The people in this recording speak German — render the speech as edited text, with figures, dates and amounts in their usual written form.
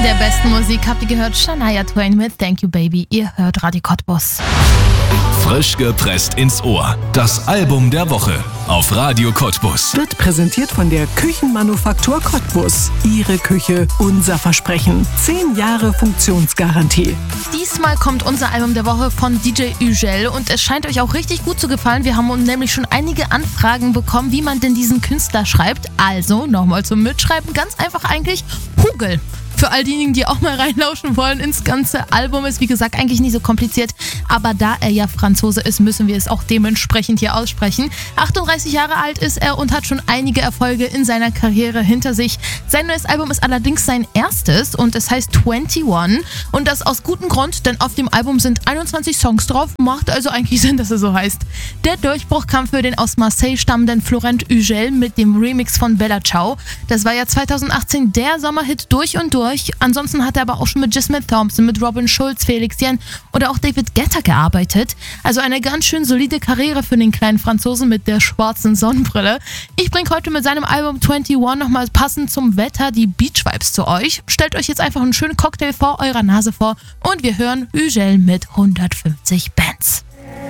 der besten Musik habt ihr gehört, Shania Twain mit Thank You Baby. Ihr hört Radio Cottbus. Frisch gepresst ins Ohr. Das Album der Woche auf Radio Cottbus. Wird präsentiert von der Küchenmanufaktur Cottbus. Ihre Küche, unser Versprechen. 10 Jahre Funktionsgarantie. Diesmal kommt unser Album der Woche von DJ Ugel und es scheint euch auch richtig gut zu gefallen. Wir haben nämlich schon einige Anfragen bekommen, wie man denn diesen Künstler schreibt. Also, nochmal zum Mitschreiben, ganz einfach eigentlich, Hugel. Für all diejenigen, die auch mal reinlauschen wollen ins ganze Album, ist wie gesagt eigentlich nicht so kompliziert, aber da er ja Franzose ist, müssen wir es auch dementsprechend hier aussprechen. 38 Jahre alt ist er und hat schon einige Erfolge in seiner Karriere hinter sich. Sein neues Album ist allerdings sein erstes und es heißt 21 und das aus gutem Grund, denn auf dem Album sind 21 Songs drauf, macht also eigentlich Sinn, dass er so heißt. Der Durchbruch kam für den aus Marseille stammenden Florent Ugel mit dem Remix von Bella Ciao. Das war ja 2018 der Sommerhit durch und durch. Ansonsten hat er aber auch schon mit Jasmine Thompson, mit Robin Schulz, Felix Jen oder auch David Guetta gearbeitet. Also eine ganz schön solide Karriere für den kleinen Franzosen mit der schwarzen Sonnenbrille. Ich bringe heute mit seinem Album 21 nochmal passend zum Wetter die Beach-Vibes zu euch. Stellt euch jetzt einfach einen schönen Cocktail vor eurer Nase vor und wir hören Ugel mit 150 Bands.